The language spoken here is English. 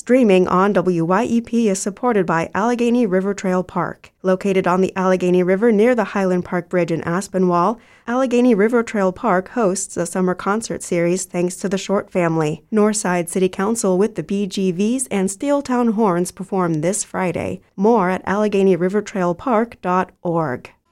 Streaming on WYEP is supported by Allegheny River Trail Park. Located on the Allegheny River near the Highland Park Bridge in Aspinwall, Allegheny River Trail Park hosts a summer concert series thanks to the Short family. Northside City Council with the BGVs and Steeltown Horns perform this Friday. More at AlleghenyRiverTrailPark.org.